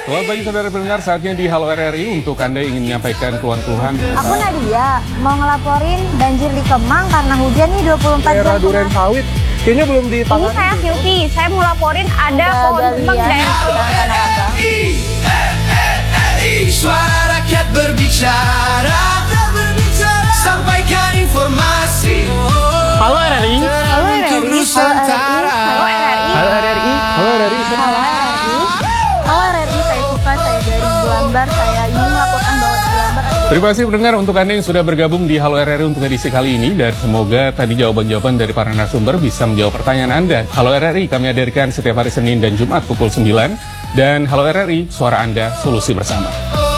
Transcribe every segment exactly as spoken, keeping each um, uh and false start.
Selamat pagi saudara pendengar, saatnya di Halo R R I untuk Anda yang ingin menyampaikan keluhan-keluhan. Aku Nadia, mau ngelaporin banjir di Kemang karena hujan nih dua puluh empat jam. Daerah Duren Sawit, kayaknya belum Ini ditangani. saya Silvi, saya mau laporin ada pohon tumbang di daerah. Suara rakyat berbicara, sampaikan informasi. Halo R R I. Halo R R I, halo R R I, halo R R I, Halo R R I. Halo R R I. halo R R I, halo R R I, saya suka, saya dari Belambar, saya ingin melaporkan bahwa di Belambar ada. Terima kasih pendengar untuk Anda yang sudah bergabung di Halo R R I untuk edisi kali ini. Dan semoga tadi jawaban-jawaban dari para narasumber bisa menjawab pertanyaan Anda. Halo R R I kami hadirkan setiap hari Senin dan Jumat pukul sembilan. Dan Halo R R I, suara Anda, solusi bersama.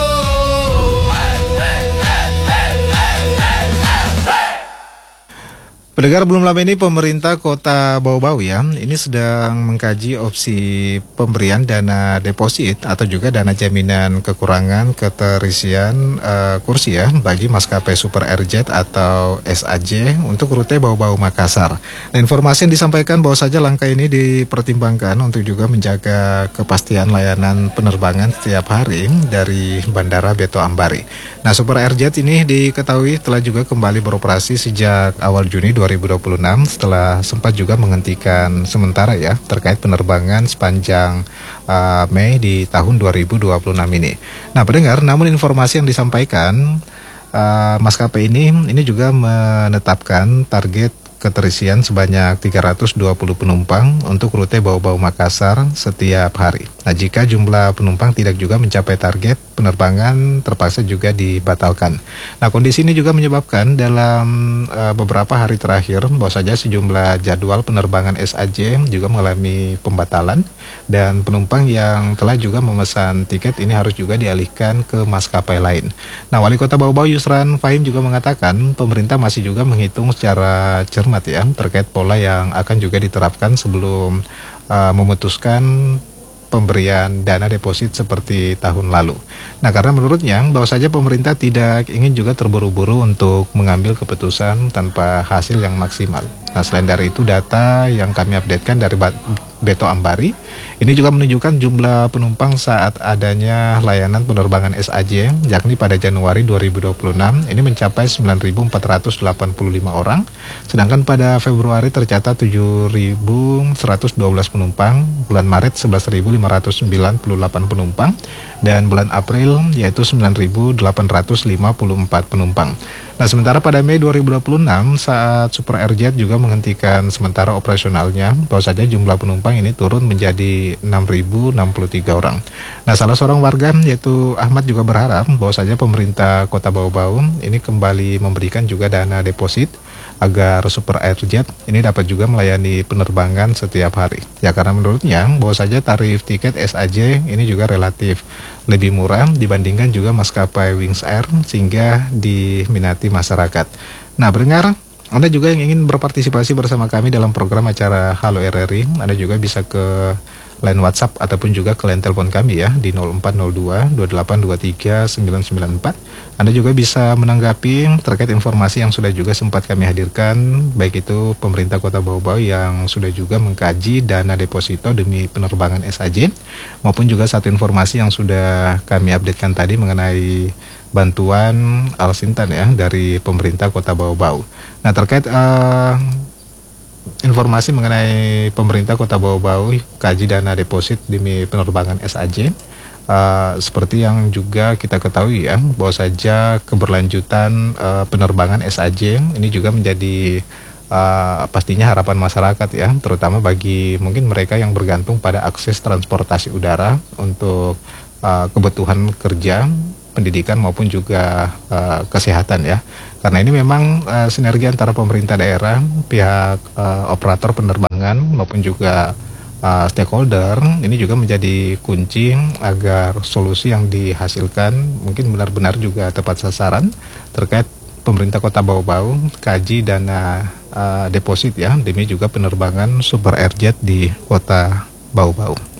Pendengar, belum lama ini pemerintah Kota Bau-Bau ya, ini sedang mengkaji opsi pemberian dana deposit atau juga dana jaminan kekurangan keterisian uh, kursi ya bagi maskapai Super R J atau S A J untuk rute Bau-Bau Makassar. Nah, informasi yang disampaikan bahwa saja langkah ini dipertimbangkan untuk juga menjaga kepastian layanan penerbangan setiap hari dari Bandara Beto Ambari. Nah, Super R J ini diketahui telah juga kembali beroperasi sejak awal Juni dua ribu dua puluh enam setelah sempat juga menghentikan sementara ya terkait penerbangan sepanjang uh, Mei di tahun dua ribu dua puluh enam ini. Nah, pendengar, namun informasi yang disampaikan uh, maskapai ini ini juga menetapkan target keterisian sebanyak tiga ratus dua puluh penumpang untuk rute Bau-Bau Makassar setiap hari. Nah, jika jumlah penumpang tidak juga mencapai target, penerbangan terpaksa juga dibatalkan. Nah, kondisi ini juga menyebabkan dalam uh, beberapa hari terakhir bahwa saja sejumlah jadwal penerbangan S A J juga mengalami pembatalan dan penumpang yang telah juga memesan tiket ini harus juga dialihkan ke maskapai lain. Nah, Wali Kota Bau-Bau Yusran Fahim juga mengatakan pemerintah masih juga menghitung secara cermat ya terkait pola yang akan juga diterapkan sebelum uh, memutuskan pemberian dana deposit seperti tahun lalu. Nah, karena menurutnya bahwa saja pemerintah tidak ingin juga terburu-buru untuk mengambil keputusan tanpa hasil yang maksimal. Nah, selain dari itu data yang kami updatekan dari Beto Ambari ini juga menunjukkan jumlah penumpang saat adanya layanan penerbangan S A J yakni pada Januari dua ribu dua puluh enam ini mencapai sembilan ribu empat ratus delapan puluh lima orang, sedangkan pada Februari tercatat tujuh ribu seratus dua belas penumpang, bulan Maret sebelas ribu lima ratus sembilan puluh delapan penumpang, dan bulan April yaitu sembilan ribu delapan ratus lima puluh empat penumpang. Nah, sementara pada Mei dua ribu dua puluh enam saat Super R J juga menghentikan sementara operasionalnya, bahwa saja jumlah penumpang ini turun menjadi enam ribu enam puluh tiga orang. Nah, salah seorang warga yaitu Ahmad juga berharap bahwa saja pemerintah Kota Bau-Bau ini kembali memberikan juga dana deposit agar Super R J ini dapat juga melayani penerbangan setiap hari. Ya, karena menurutnya bahwa saja tarif tiket S A J ini juga relatif lebih murah dibandingkan juga maskapai Wings Air sehingga diminati masyarakat. Nah, pendengar, Anda juga yang ingin berpartisipasi bersama kami dalam program acara Halo R R I, Anda juga bisa ke line WhatsApp ataupun juga ke line telepon kami ya di nol empat nol dua dua delapan dua tiga sembilan sembilan empat. Anda juga bisa menanggapi terkait informasi yang sudah juga sempat kami hadirkan, baik itu pemerintah Kota Bau-Bau yang sudah juga mengkaji dana deposito demi penerbangan S A J, maupun juga satu informasi yang sudah kami updatekan tadi mengenai bantuan Al-Sintan ya dari pemerintah Kota Bau-Bau. Nah, terkait uh, informasi mengenai pemerintah Kota Bau-Bau kaji dana deposit demi penerbangan S A J, uh, seperti yang juga kita ketahui ya bahwa saja keberlanjutan uh, penerbangan S A J ini juga menjadi uh, pastinya harapan masyarakat ya, terutama bagi mungkin mereka yang bergantung pada akses transportasi udara untuk uh, kebutuhan kerja, pendidikan maupun juga uh, kesehatan ya. Karena ini memang uh, sinergi antara pemerintah daerah, pihak uh, operator penerbangan maupun juga uh, stakeholder ini juga menjadi kunci agar solusi yang dihasilkan mungkin benar-benar juga tepat sasaran terkait pemerintah Kota Bau-Bau kaji dana uh, deposit ya demi juga penerbangan Super R J di Kota Bau-Bau.